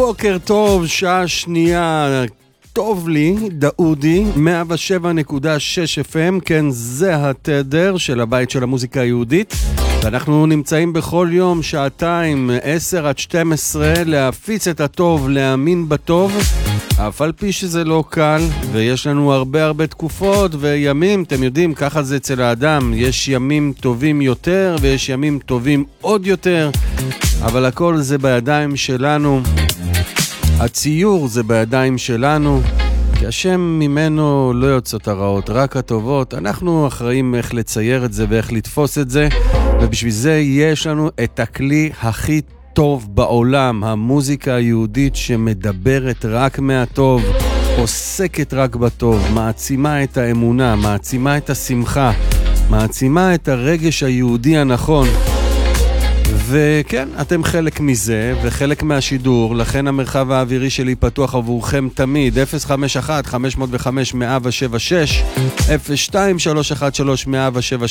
בוקר טוב, שעה שנייה, טוב לי, דאודי, 107.6 FM, כן, זה התדר של הבית של המוזיקה היהודית, ואנחנו נמצאים בכל יום, שעתיים, 10 עד 12, להפיץ את הטוב, להאמין בטוב, אף על פי שזה לא קל, ויש לנו הרבה תקופות וימים, אתם יודעים, ככה זה אצל האדם, יש ימים טובים יותר, ויש ימים טובים עוד יותר, אבל הכל זה בידיים שלנו, הציור זה בידיים שלנו, כי השם ממנו לא יוצאות הרעות, רק הטובות. אנחנו אחראים איך לצייר את זה ואיך לתפוס את זה, ובשביל זה יש לנו את הכלי הכי טוב בעולם, המוזיקה היהודית שמדברת רק מהטוב, עוסקת רק בטוב, מעצימה את האמונה, מעצימה את השמחה, מעצימה את הרגש היהודי הנכון. וכן, אתם חלק מזה וחלק מהשידור, לכן המרחב האווירי שלי פתוח עבורכם תמיד, 051-505-176, 02-313-176,